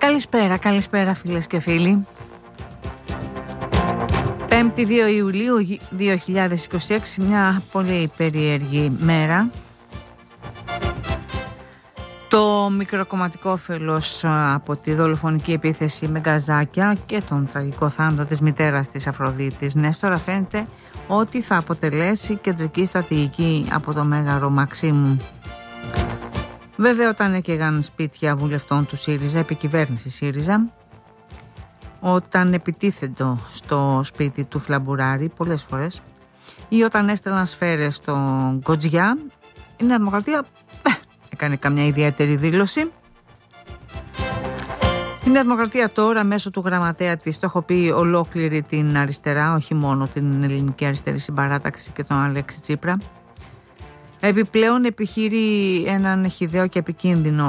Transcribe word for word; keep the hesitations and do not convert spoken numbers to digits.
Καλησπέρα, καλησπέρα φίλες και φίλοι. Πέμπτη δύο Ιουλίου δύο χιλιάδες είκοσι έξι, μια πολύ περίεργη μέρα. Το μικροκομματικό όφελος από τη δολοφονική επίθεση με γκαζάκια και τον τραγικό θάνατο της μητέρας της Αφροδίτης Νέστορα φαίνεται ότι θα αποτελέσει κεντρική στρατηγική από το Μέγαρο Μαξίμου. Βέβαια, όταν έκαιγαν σπίτια βουλευτών του ΣΥΡΙΖΑ, επικυβέρνηση ΣΥΡΙΖΑ, όταν επιτίθεντο στο σπίτι του Φλαμπουράρη πολλές φορές ή όταν έστελναν σφαίρες στον Κοτζιά, η Νέα Δημοκρατία ε, έκανε καμιά ιδιαίτερη δήλωση. Η Νέα Δημοκρατία τώρα μέσω του γραμματέα της στοχοποιεί ολόκληρη την αριστερά, όχι μόνο την Ελληνική Αριστερή Συμπαράταξη και τον Αλέξη Τσίπρα. Επιπλέον επιχειρεί έναν χυδαίο και επικίνδυνο